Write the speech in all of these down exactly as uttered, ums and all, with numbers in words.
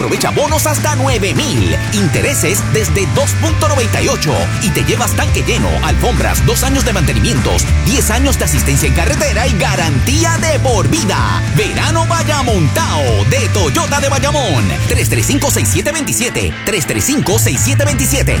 Aprovecha bonos hasta nueve mil, intereses desde dos punto noventa y ocho y te llevas tanque lleno, alfombras, dos años de mantenimientos, diez años de asistencia en carretera y garantía de por vida. Verano Bayamontao de Toyota de Bayamón. tres tres cinco, seis siete dos siete. tres tres cinco, seis siete dos siete.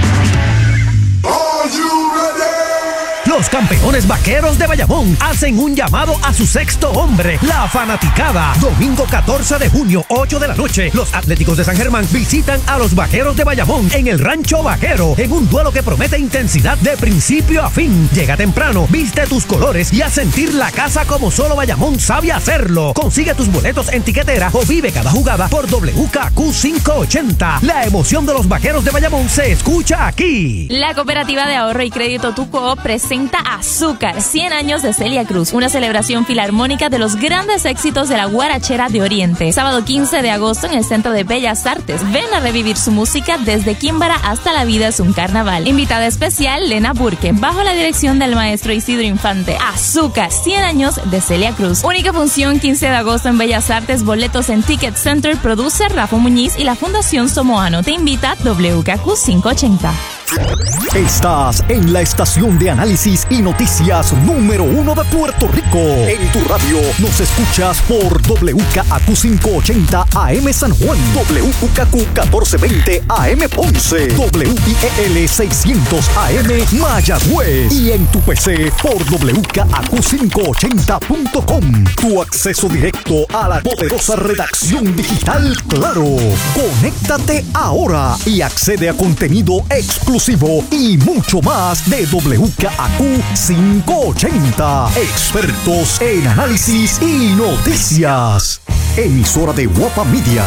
Are you ready? Los campeones vaqueros de Bayamón hacen un llamado a su sexto hombre, la fanaticada. Domingo catorce de junio, ocho de la noche, los Atléticos de San Germán visitan a los vaqueros de Bayamón en el Rancho Vaquero, en un duelo que promete intensidad de principio a fin. Llega temprano, viste tus colores y a sentir la casa como solo Bayamón sabe hacerlo. Consigue tus boletos en tiquetera o vive cada jugada por W K Q quinientos ochenta. La emoción de los vaqueros de Bayamón se escucha aquí. La Cooperativa de Ahorro y Crédito Tuco presenta Azúcar, cien años de Celia Cruz, una celebración filarmónica de los grandes éxitos de la guarachera de Oriente. Sábado quince de agosto en el Centro de Bellas Artes. Ven a revivir su música desde Químbara hasta La Vida es un Carnaval. Invitada especial, Lena Burke, bajo la dirección del maestro Isidro Infante. Azúcar, cien años de Celia Cruz. Única función quince de agosto en Bellas Artes, boletos en Ticket Center. Produce Rafa Muñiz y la Fundación Somoano. Te invita W K Q quinientos ochenta. Estás en la estación de análisis y noticias número uno de Puerto Rico. En tu radio nos escuchas por W K Q quinientos ochenta A M San Juan, W K Q catorce veinte A M Ponce, W I E L seiscientos A M Mayagüez y en tu P C por W K Q quinientos ochenta punto com. Tu acceso directo a la poderosa redacción digital Claro. Conéctate ahora y accede a contenido exclusivo y mucho más de W K Q quinientos ochenta. Expertos en análisis y noticias. Emisora de Guapa Media.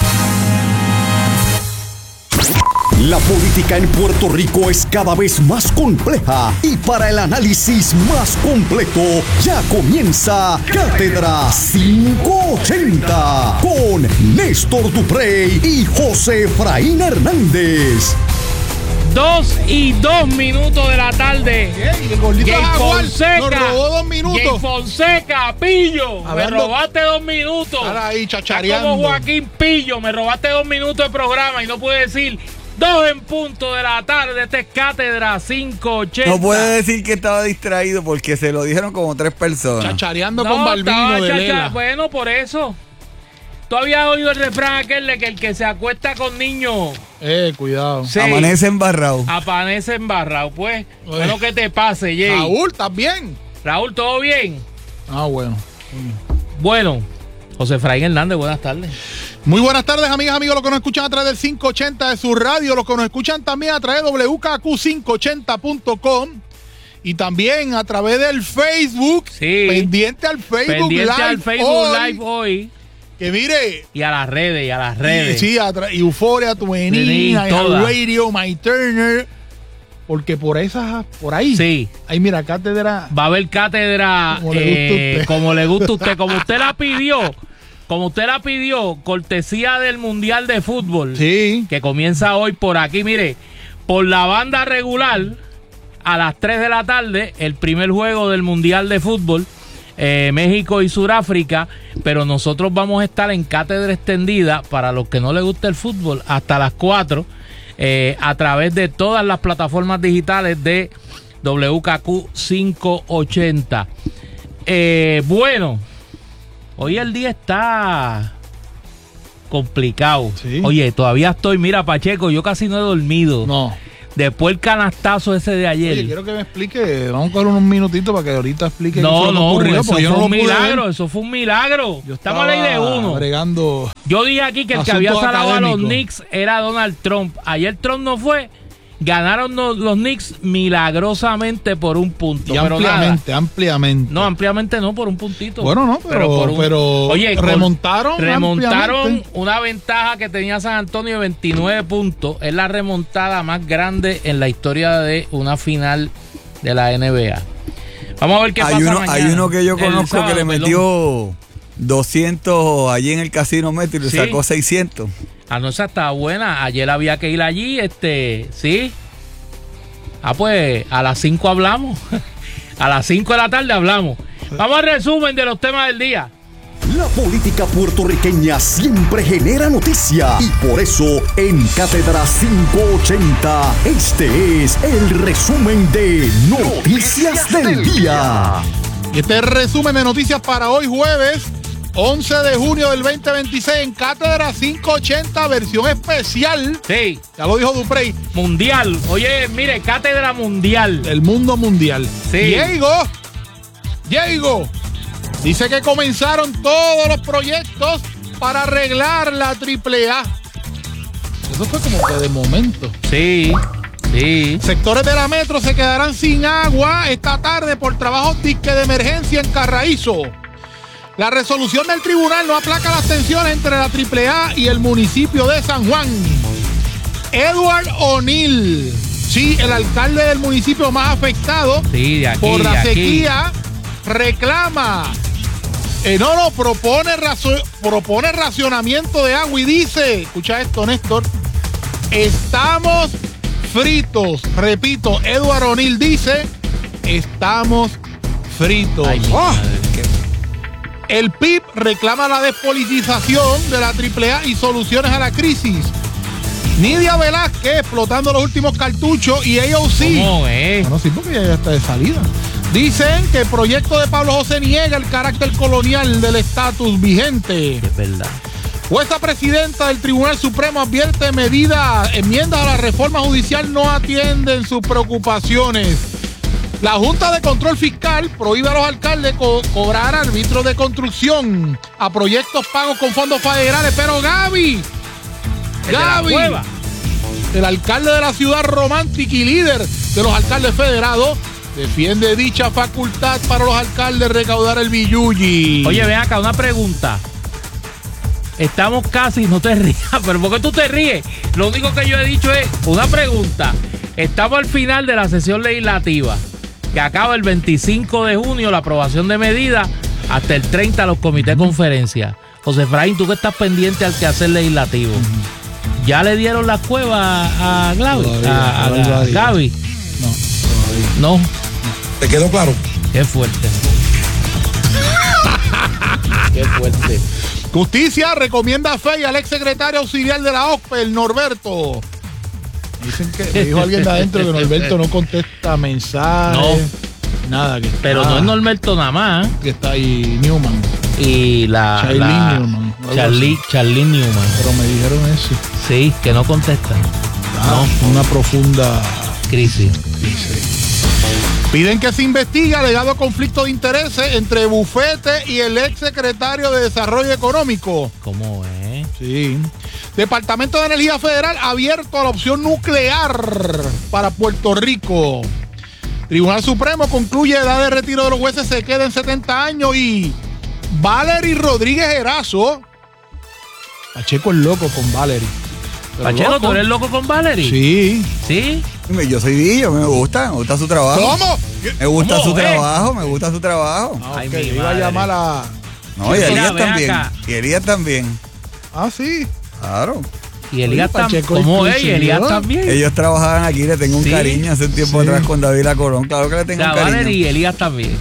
La política en Puerto Rico es cada vez más compleja y para el análisis más completo ya comienza Cátedra quinientos ochenta con Néstor Duprey y José Efraín Hernández. Dos y dos minutos de la tarde. Jay Fonseca. Nos robó dos minutos. Jay Fonseca, Pillo. A me ver, robaste dos minutos. Ahora ahí chachareando. Como Joaquín Pillo, me robaste dos minutos de programa y no pude decir dos en punto de la tarde. Esta es Cátedra quinientos ochenta. No puede decir que estaba distraído porque se lo dijeron como tres personas. Chachareando no, con Balbino de chacha, Lela. Bueno, por eso. ¿Tú habías oído el refrán aquel de que el que se acuesta con niños... Eh, cuidado. Sí, amanece embarrado. Amanece embarrado, pues. Oye. Bueno, que te pase, Jay. Raúl, ¿estás bien? Raúl, ¿todo bien? Ah, bueno. Bueno, José Efraín Hernández, buenas tardes. Muy buenas tardes, amigas, amigos, los que nos escuchan a través del quinientos ochenta de su radio, los que nos escuchan también a través de W K Q quinientos ochenta punto com y también a través del Facebook. Sí. Pendiente al Facebook Pendiente Live. al Facebook hoy, Live hoy. Que mire. Y a las redes, y a las redes. Y, sí, a tra- y Euforia, tu menina, y todas. Radio, My Turner. Porque por esas, por ahí. Sí. Ahí mira, cátedra. Va a haber cátedra Como le gusta a eh, usted. como le gusta a usted, como usted la pidió. Como usted la pidió, cortesía del Mundial de Fútbol. Sí. Que comienza hoy por aquí, mire, por la banda regular, a las tres de la tarde, el primer juego del Mundial de Fútbol, eh, México y Suráfrica, pero nosotros vamos a estar en cátedra extendida, para los que no les gusta el fútbol, hasta las cuatro, eh, a través de todas las plataformas digitales de W K Q quinientos ochenta. Eh, bueno, hoy el día está complicado. Sí. Oye, todavía estoy, mira, Pacheco, yo casi no he dormido. No. Después el canastazo ese de ayer. Oye, quiero que me explique. Vamos a coger unos minutitos para que ahorita explique qué no, fue lo que no, ocurrió, eso porque yo fue no un lo pude milagro, ver. eso fue un milagro. Yo Estamos a ley de uno. Bregando. Yo dije aquí que el que Asuntos había salado a los académicos. Knicks era Donald Trump. Ayer Trump no fue. Ganaron los, los Knicks milagrosamente por un punto. Y pero ampliamente, nada. ampliamente. No, ampliamente no, por un puntito. Bueno, no, pero, por un- pero Oye, remontaron. Remontaron ampliamente. una ventaja que tenía San Antonio de veintinueve puntos. Es la remontada más grande en la historia de una final de la N B A. Vamos a ver qué hay pasa uno, mañana. Hay uno que yo El conozco sábado, que le perdón. metió doscientos allí en el Casino Metro y le Sí. sacó seiscientos. Ah, no, esa está buena. Ayer había que ir allí, este, sí. Ah, pues a las cinco hablamos. A las cinco de la tarde hablamos. Vamos al resumen de los temas del día. La política puertorriqueña siempre genera noticia y por eso en Cátedra quinientos ochenta este es el resumen de Noticias del Día. Y este es el resumen de noticias para hoy jueves once de junio del veinte veintiséis en Cátedra quinientos ochenta, versión especial. Sí. Ya lo dijo Duprey. Mundial. Oye, mire, Cátedra Mundial. El mundo mundial. Sí. Diego, Diego, dice que comenzaron todos los proyectos para arreglar la triple A. Eso fue como que de momento. Sí, sí. Sectores de la metro se quedarán sin agua esta tarde por trabajos disque de emergencia en Carraízo. La resolución del tribunal no aplaca las tensiones entre la triple A y el municipio de San Juan. Edward O'Neill, sí, el alcalde del municipio más afectado sí, de aquí, por la de sequía, aquí. reclama, eh, no, no, propone, razo- propone racionamiento de agua y dice, escucha esto, Néstor, estamos fritos. Repito, Edward O'Neill dice, estamos fritos. Ay, oh. El P I B reclama la despolitización de la triple A y soluciones a la crisis. Nidia Velázquez explotando los últimos cartuchos y A O C. ¿Cómo es? Bueno, sí, porque ya está de salida. Dicen que el proyecto de Pablo José niega el carácter colonial del estatus vigente. Es verdad. Jueza presidenta del Tribunal Supremo advierte medidas, enmiendas a la reforma judicial no atienden sus preocupaciones. La Junta de Control Fiscal prohíbe a los alcaldes co- cobrar árbitros de construcción a proyectos pagos con fondos federales. Pero Gaby, El Gaby, de la cueva. el alcalde de la ciudad romántica y líder de los alcaldes federados, defiende dicha facultad para los alcaldes recaudar el billuyi. Oye, ven acá, una pregunta. Estamos casi, no te rías, pero ¿por qué tú te ríes? Lo único que yo he dicho es una pregunta. Estamos al final de la sesión legislativa, que acaba el veinticinco de junio, la aprobación de medidas, hasta el treinta los comités de conferencia. José Efraín, tú que estás pendiente al quehacer legislativo, ¿ya le dieron la cueva a Gaby? Todavía, a, a, todavía. a Gaby. No, todavía. No, ¿Te quedó claro? qué fuerte. Qué fuerte. Justicia recomienda a Fey al exsecretario auxiliar de la O C P E, el Norberto. Dicen que me dijo alguien de adentro que Norberto no contesta mensajes. No. Nada. Que Pero está, no es Norberto nada más. que está ahí Newman. Y la. Charlene la Newman, algo Charlie, Charlene Newman. Pero me dijeron eso. Sí, que no contestan. Ah, una profunda Crisis. crisis. Piden que se investigue alegado conflicto de intereses entre Bufete y el exsecretario de Desarrollo Económico. ¿Cómo es? Sí. Departamento de Energía Federal abierto a la opción nuclear para Puerto Rico. Tribunal Supremo concluye edad de retiro de los jueces se queda en setenta años y Valery Rodríguez Erazo. Pacheco es loco con Valery. Pero Pacheco, loco. ¿tú eres loco con Valery? Sí. ¿Sí? Yo soy Dillo, me gusta, me gusta su trabajo. ¿Cómo? Me gusta ¿Cómo su es? trabajo, me gusta su trabajo. Ah, Ay, ok, mi iba a madre. llamar a... No, y Mira, Elías ven también. acá. Y Elías también. Ah, sí. Claro. Y Elías Oye, también. Pacheco ¿Cómo es? Y inclusivo. Elías también. Ellos trabajaban aquí, le tengo un Sí. cariño hace tiempo Sí. atrás con David Lacorón. Claro que le O tengo sea, un cariño. Valery y Elías también.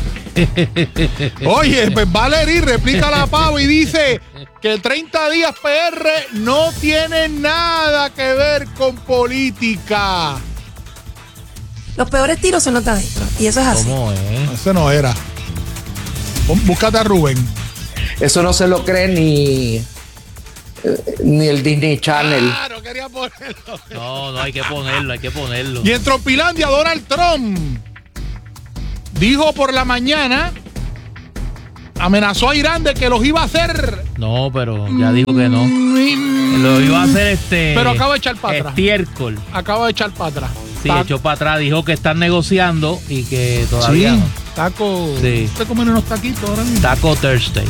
Oye, pues Valery replica la pava y dice que treinta días P R no tiene nada que ver con política. Los peores tiros son los de adentro. Y eso es así. ¿Cómo es? Ese no era. Pon- Búscate a Rubén. Eso no se lo cree ni, eh, ni el Disney Channel. Ah, no quería ponerlo. No, no, hay que ponerlo, hay que ponerlo. Y en Trompilandia, Donald Trump dijo por la mañana, amenazó a Irán de que los iba a hacer. No, pero ya dijo que no. Mm, Lo iba a hacer este. Pero acaba de echar para atrás. Estiércol. Acaba de echar para atrás. Sí, Ta- echó para atrás, dijo que están negociando y que todavía Sí, no. taco. Sí. Usted comen unos taquitos ahora mismo. Taco Thursday.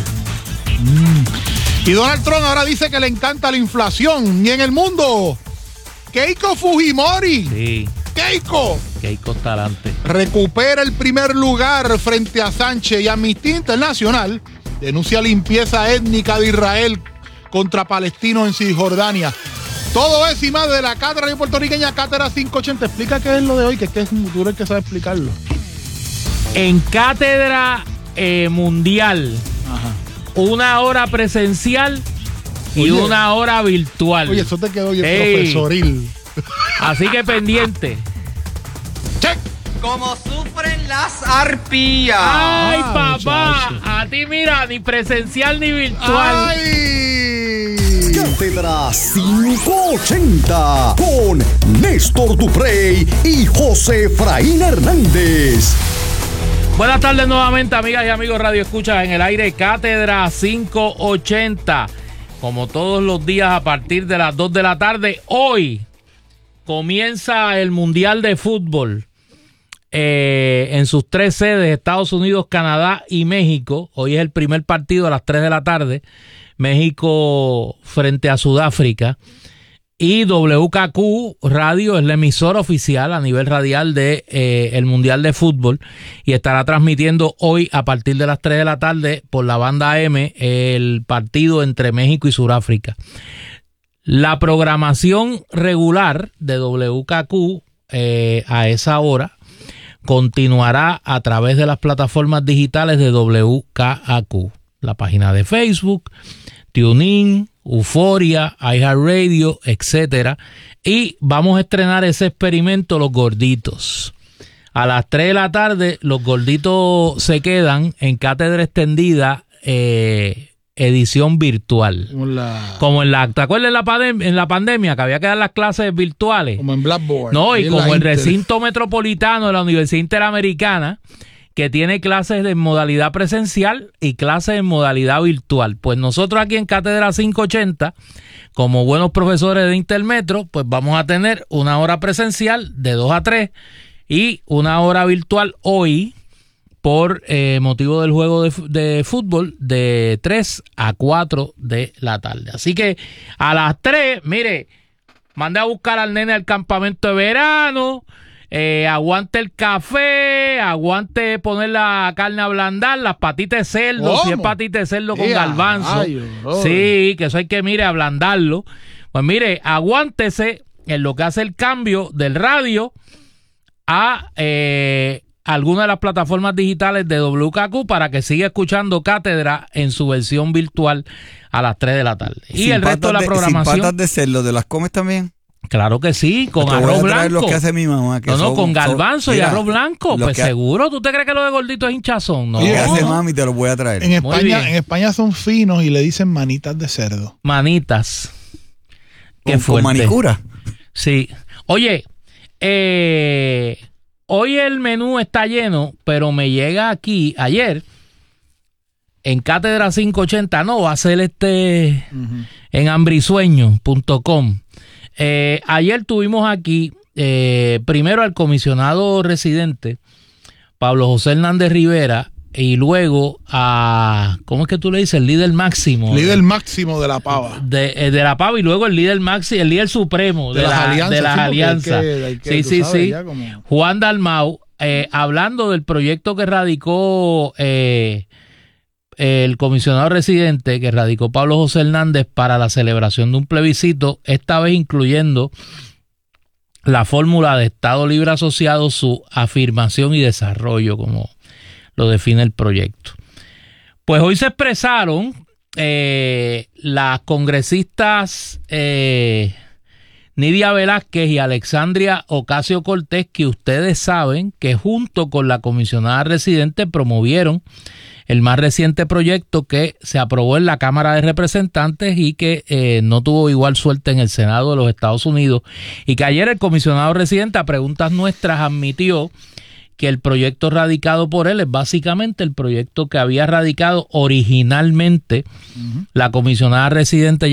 Y Donald Trump ahora dice que le encanta la inflación. Y en el mundo, Keiko Fujimori, Sí, Keiko, Keiko Talante. recupera el primer lugar frente a Sánchez y Amnistía Internacional denuncia limpieza étnica de Israel contra palestinos en Cisjordania. Todo eso y más de la cátedra puertorriqueña Cátedra quinientos ochenta. Explica qué es lo de hoy, que es que es tú eres el que sabe explicarlo. En Cátedra eh, Mundial, Ajá. una hora presencial y Oye. una hora virtual. Oye, eso te quedó bien Ey. profesoril. Así que pendiente. Check. Como sufren las arpías. Ay, Ah, papá, muchacho. a ti mira, ni presencial ni virtual. ¡Ay! Cátedra quinientos ochenta con Néstor Duprey y José Efraín Hernández. Buenas tardes nuevamente, amigas y amigos Radio Escucha en el aire Cátedra quinientos ochenta. Como todos los días a partir de las dos de la tarde, hoy comienza el Mundial de Fútbol eh, en sus tres sedes, Estados Unidos, Canadá y México. Hoy es el primer partido a las tres de la tarde, México frente a Sudáfrica. Y W K Q Radio es la emisora oficial a nivel radial de eh, el Mundial de Fútbol y estará transmitiendo hoy a partir de las tres de la tarde por la banda M el partido entre México y Sudáfrica. La programación regular de W K Q eh, a esa hora continuará a través de las plataformas digitales de W K A Q, la página de Facebook, TuneIn, Euforia, iHeartRadio, etcétera. Y vamos a estrenar ese experimento, Los Gorditos. A las tres de la tarde, Los Gorditos se quedan en cátedra extendida, eh, edición virtual. La... Como en la, ¿te acuerdas en la, pandem- en la pandemia que había que dar las clases virtuales? Como en Blackboard. No, y Ahí en como la el Inter. recinto metropolitano de la Universidad Interamericana, que tiene clases en modalidad presencial y clases en modalidad virtual. Pues nosotros aquí en Cátedra quinientos ochenta, como buenos profesores de Intermetro, pues vamos a tener una hora presencial de dos a tres y una hora virtual hoy por eh, motivo del juego de, de fútbol de tres a cuatro de la tarde. Así que a las tres, mire, mandé a buscar al nene al campamento de verano. Eh, aguante el café, aguante poner la carne a ablandar, las patitas de cerdo, ¿Cómo? si es patita de cerdo con ¡Ea, garbanzo, rayos, brother! sí, que eso hay que, mire, ablandarlo. Pues mire, aguántese en lo que hace el cambio del radio a eh, alguna de las plataformas digitales de W K Q para que siga escuchando Cátedra en su versión virtual a las tres de la tarde. Y Sin el resto de la patas programación, Sin patas de cerdo, ¿te las comes también? claro que sí, con Te voy a arroz traer blanco. los que hace mi mamá. Que No, no, son- con son- garbanzo y mira, arroz blanco. los Pues que- seguro. ¿Tú te crees que lo de gordito es hinchazón? No. Los que hace mami te los voy a traer. En Muy España, bien. en España son finos y le dicen manitas de cerdo. Manitas. Qué con, con fuerte. manicura. Sí. Oye, eh, hoy el menú está lleno, pero me llega aquí ayer en Cátedra quinientos ochenta. No, va a ser este Uh-huh. en hambrisueño punto com. Eh, ayer tuvimos aquí eh, primero al comisionado residente Pablo José Hernández Rivera y luego a, ¿cómo es que tú le dices? El líder máximo. Líder máximo de la pava. De, eh, de la pava y luego el líder máximo, el líder supremo de, De las la- alianzas, de las sí, porque hay alianzas. que- hay que, sí, tú sí, sabes, sí. ya como- Juan Dalmau, eh, hablando del proyecto que radicó eh, el comisionado residente, que radicó Pablo José Hernández para la celebración de un plebiscito, esta vez incluyendo la fórmula de Estado Libre Asociado, su afirmación y desarrollo, como lo define el proyecto. Pues hoy se expresaron eh, las congresistas eh, Nidia Velázquez y Alexandria Ocasio-Cortez, que ustedes saben que junto con la comisionada residente promovieron el más reciente proyecto que se aprobó en la Cámara de Representantes y que eh, no tuvo igual suerte en el Senado de los Estados Unidos, y que ayer el comisionado residente, a preguntas nuestras, admitió que el proyecto radicado por él es básicamente el proyecto que había radicado originalmente uh-huh. la comisionada residente